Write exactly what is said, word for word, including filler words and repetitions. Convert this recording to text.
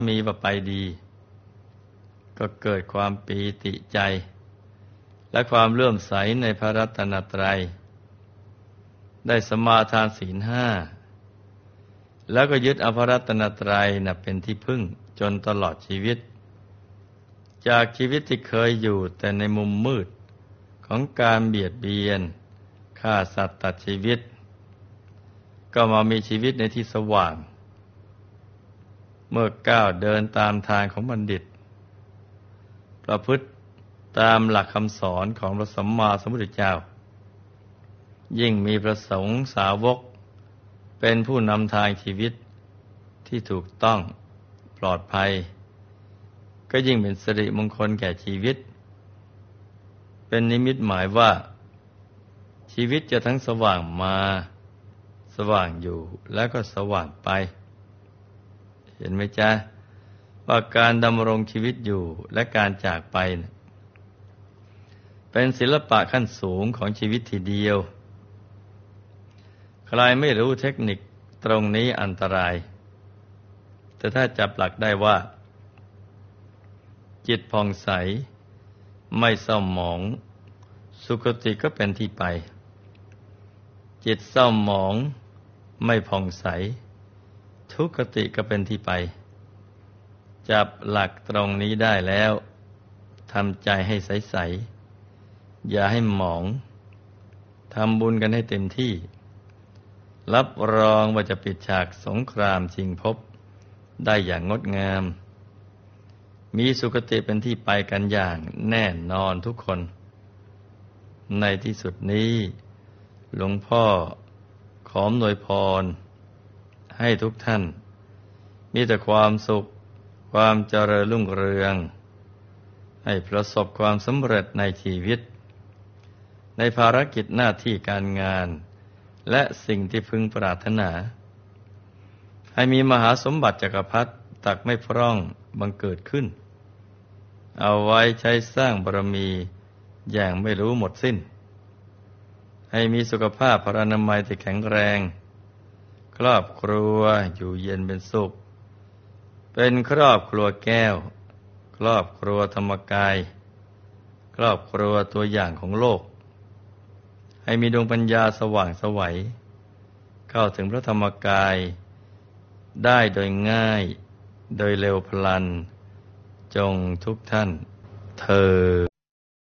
มีประไปดีก็เกิดความปีติใจและความเลื่อมใสในพระรัตนตรัยได้สมาทานศีลห้าแล้วก็ยึดเอาพระรัตนตรัยนะเป็นที่พึ่งจนตลอดชีวิตจากชีวิตที่เคยอยู่แต่ในมุมมืดของการเบียดเบียนฆ่าสัตว์ตัดชีวิตก็มามีชีวิตในที่สว่างเมื่อก้าวเดินตามทางของบัณฑิตประพฤติตามหลักคำสอนของพระสัมมาสัมพุทธเจ้ายิ่งมีพระสงฆ์สาวกเป็นผู้นำทางชีวิตที่ถูกต้องปลอดภัยก็ยิ่งเป็นสิริมงคลแก่ชีวิตเป็นนิมิตหมายว่าชีวิตจะทั้งสว่างมาสว่างอยู่แล้วก็สว่างไปเห็นไหมจ๊ะว่าการดำรงชีวิตอยู่และการจากไปนะเป็นศิลปะขั้นสูงของชีวิตทีเดียวใครไม่รู้เทคนิคตรงนี้อันตรายแต่ถ้าจับหลักได้ว่าจิตผ่องใสไม่เศร้าหมองสุคติก็เป็นที่ไปจิตเศร้าหมองไม่ผ่องใสทุกขติก็เป็นที่ไปจับหลักตรงนี้ได้แล้วทำใจให้ใสๆอย่าให้หมองทำบุญกันให้เต็มที่รับรองว่าจะปิดฉากสงครามชิงภพได้อย่างงดงามมีสุคติเป็นที่ไปกันอย่างแน่นอนทุกคนในที่สุดนี้หลวงพ่อขออำนวยพรให้ทุกท่านมีแต่ความสุขความเจริญรุ่งเรืองให้ประสบความสำเร็จในชีวิตในภารกิจหน้าที่การงานและสิ่งที่พึงปรารถนาให้มีมหาสมบัติจักรพรรดิตักไม่พร่องบังเกิดขึ้นเอาไว้ใช้สร้างบารมีอย่างไม่รู้หมดสิ้นให้มีสุขภาพพรรณนามัยที่แข็งแรงครอบครัวอยู่เย็นเป็นสุขเป็นครอบครัวแก้วครอบครัวธรรมกายครอบครัวตัวอย่างของโลกให้มีดวงปัญญาสว่างไสวเข้าถึงพระธรรมกายได้โดยง่ายโดยเร็วพลันจงทุกท่านเทอญ